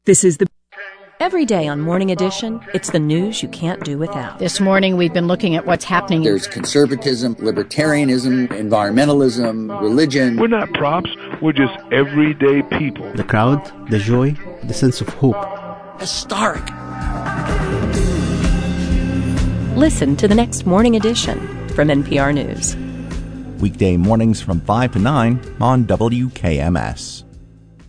This is the Every day on Morning Edition, it's the news you can't do without. This morning, we've been looking at what's happening. There's conservatism, libertarianism, environmentalism, religion. We're not props. We're just everyday people. The crowd, the joy, the sense of hope. Historic. Listen to the next Morning Edition from NPR News. Weekday mornings from 5 to 9 on WKMS.